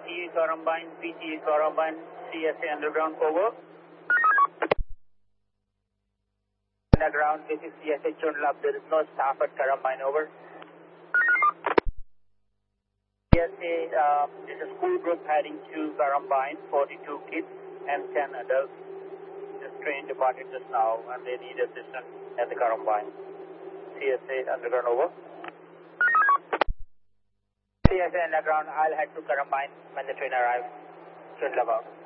PTE Corumbine, PTE Corumbine, CSA Underground, over. Underground, this is CSA Chunlap, there is no staff at Corumbine, over. CSA, it's a school group heading to Corumbine, 42 kids and 10 adults. This train departed just now and they need assistance at the Corumbine. CSA Underground, over. CSA Underground, I'll head to Corumbine when the train arrives. Chunlap out.